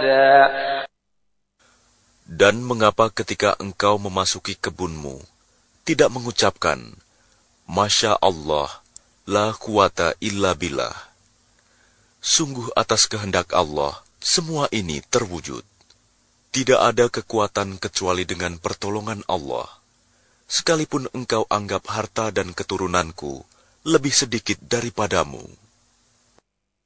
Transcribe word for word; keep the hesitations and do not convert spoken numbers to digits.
هذا Dan mengapa ketika engkau memasuki kebunmu, tidak mengucapkan, Masya Allah, la quwata illa billah. Sungguh atas kehendak Allah, semua ini terwujud. Tidak ada kekuatan kecuali dengan pertolongan Allah. Sekalipun engkau anggap harta dan keturunanku lebih sedikit daripadamu.